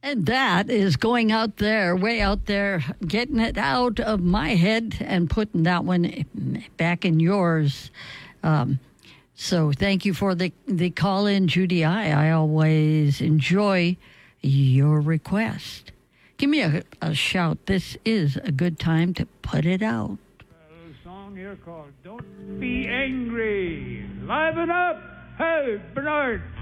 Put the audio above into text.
And that is going out there, way out there, getting it out of my head and putting that one back in yours. So thank you for the call in, Judy. I always enjoy your request. Give me a shout. This is a good time to put it out. A song here called Don't Be Angry. Liven up. Hey, Bernard.